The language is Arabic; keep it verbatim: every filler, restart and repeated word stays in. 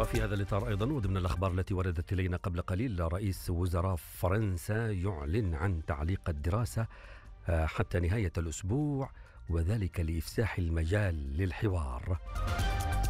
وفي هذا الإطار أيضا وضمن الأخبار التي وردت إلينا قبل قليل، رئيس وزراء فرنسا يعلن عن تعليق الدراسة حتى نهاية الأسبوع، وذلك لإفساح المجال للحوار.